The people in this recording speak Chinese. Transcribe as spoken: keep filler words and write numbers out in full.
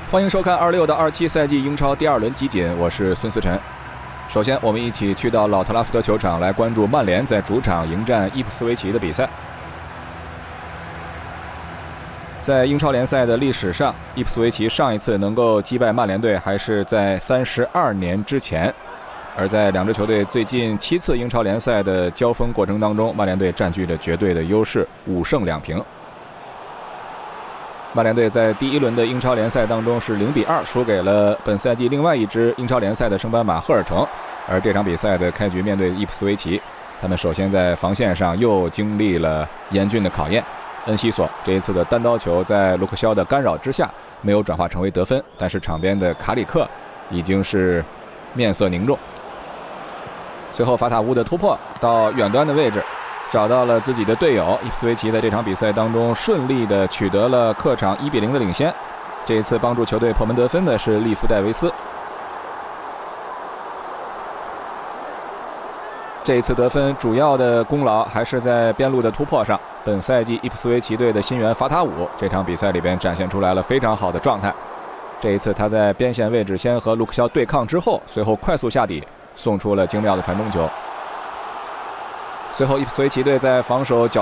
欢迎收看二六到二七赛季英超第二轮集锦，我是孙思晨。首先，我们一起去到老特拉福德球场来关注曼联在主场迎战伊普斯维奇的比赛。在英超联赛的历史上，伊普斯维奇上一次能够击败曼联队还是在三十二年之前。而在两支球队最近七次英超联赛的交锋过程当中，曼联队占据着绝对的优势，五胜两平。曼联队在第一轮的英超联赛当中是零比二输给了本赛季另外一支英超联赛的升班马赫尔城，而这场比赛的开局面对伊普斯维奇，他们首先在防线上又经历了严峻的考验。恩西索这一次的单刀球在卢克肖的干扰之下没有转化成为得分，但是场边的卡里克已经是面色凝重。随后法塔乌的突破到远端的位置，找到了自己的队友。伊普斯维奇在这场比赛当中顺利的取得了客场一比零的领先。这一次帮助球队破门得分的是利夫戴维斯。这一次得分主要的功劳还是在边路的突破上。本赛季伊普斯维奇队的新援法塔伍这场比赛里边展现出来了非常好的状态。这一次他在边线位置先和卢克肖对抗之后，随后快速下底送出了精妙的传中球。随后伊普斯维奇队在防守角